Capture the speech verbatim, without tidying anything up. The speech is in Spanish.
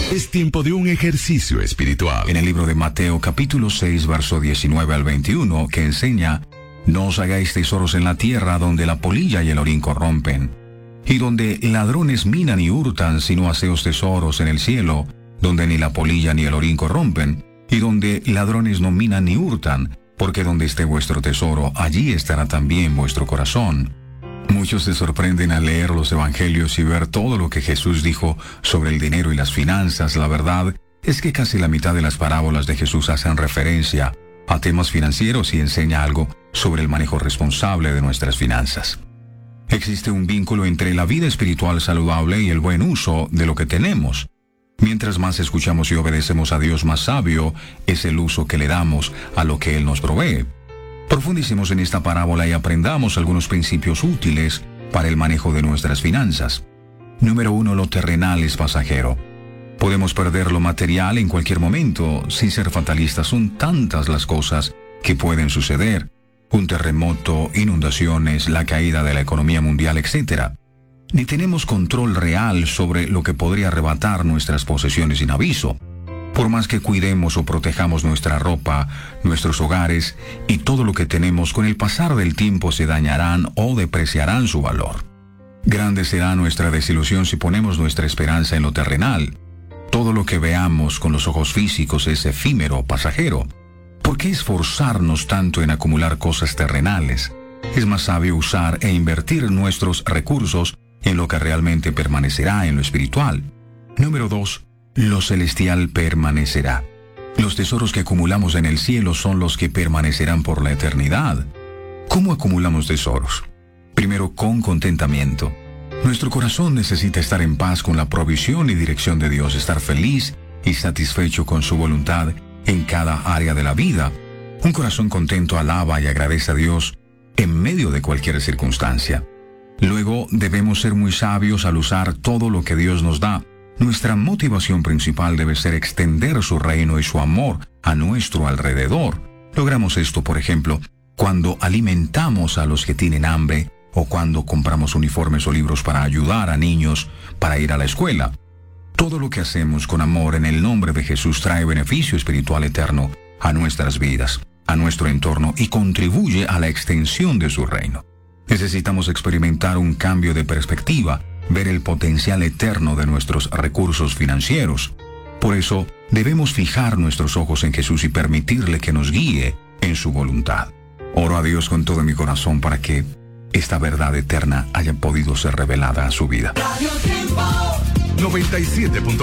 Es tiempo de un ejercicio espiritual. En el libro de Mateo capítulo seis, verso diecinueve al veintiuno, que enseña: no os hagáis tesoros en la tierra, donde la polilla y el orín corrompen, y donde ladrones minan y hurtan, sino haceos tesoros en el cielo, donde ni la polilla ni el orín corrompen, y donde ladrones no minan ni hurtan, porque donde esté vuestro tesoro, allí estará también vuestro corazón. Muchos se sorprenden al leer los evangelios y ver todo lo que Jesús dijo sobre el dinero y las finanzas. La verdad es que casi la mitad de las parábolas de Jesús hacen referencia a temas financieros y enseña algo sobre el manejo responsable de nuestras finanzas. Existe un vínculo entre la vida espiritual saludable y el buen uso de lo que tenemos. Mientras más escuchamos y obedecemos a Dios, más sabio es el uso que le damos a lo que Él nos provee. Profundicemos en esta parábola y aprendamos algunos principios útiles para el manejo de nuestras finanzas. Número uno, lo terrenal es pasajero. Podemos perder lo material en cualquier momento. Sin ser fatalistas, son tantas las cosas que pueden suceder: un terremoto, inundaciones, la caída de la economía mundial, etcétera. Ni tenemos control real sobre lo que podría arrebatar nuestras posesiones sin aviso. Por más que cuidemos o protejamos nuestra ropa, nuestros hogares y todo lo que tenemos, con el pasar del tiempo se dañarán o depreciarán su valor. Grande será nuestra desilusión si ponemos nuestra esperanza en lo terrenal. Todo lo que veamos con los ojos físicos es efímero, pasajero. ¿Por qué esforzarnos tanto en acumular cosas terrenales? Es más sabio usar e invertir nuestros recursos en lo que realmente permanecerá, en lo espiritual. Número dos. Lo celestial permanecerá. Los tesoros que acumulamos en el cielo son los que permanecerán por la eternidad. ¿Cómo acumulamos tesoros? Primero, con contentamiento. Nuestro corazón necesita estar en paz con la provisión y dirección de Dios, estar feliz y satisfecho con su voluntad en cada área de la vida. Un corazón contento alaba y agradece a Dios en medio de cualquier circunstancia. Luego, debemos ser muy sabios al usar todo lo que Dios nos da. Nuestra motivación principal debe ser extender su reino y su amor a nuestro alrededor. Logramos esto, por ejemplo, cuando alimentamos a los que tienen hambre o cuando compramos uniformes o libros para ayudar a niños para ir a la escuela. Todo lo que hacemos con amor en el nombre de Jesús trae beneficio espiritual eterno a nuestras vidas, a nuestro entorno, y contribuye a la extensión de su reino. Necesitamos experimentar un cambio de perspectiva, ver el potencial eterno de nuestros recursos financieros. Por eso, debemos fijar nuestros ojos en Jesús y permitirle que nos guíe en su voluntad. Oro a Dios con todo mi corazón para que esta verdad eterna haya podido ser revelada a su vida. noventa y siete punto